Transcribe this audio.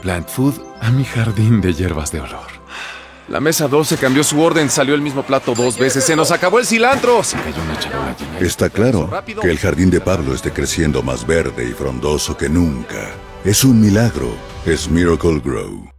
plant food a mi jardín de hierbas de olor. La mesa 12 cambió su orden, salió el mismo plato 2 veces. ¡Se nos acabó el cilantro! Se cayó una charola llena de... Está claro que el jardín de Pablo esté creciendo más verde y frondoso que nunca. Es un milagro. Es Miracle Grow.